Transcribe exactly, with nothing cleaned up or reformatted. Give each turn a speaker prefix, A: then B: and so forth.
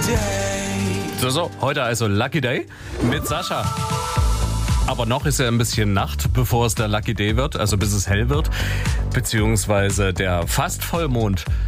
A: So, so, heute also Lucky Day mit Sascha. Aber noch ist ja ein bisschen Nacht, bevor es der Lucky Day wird, also bis es hell wird. Beziehungsweise der fast Vollmond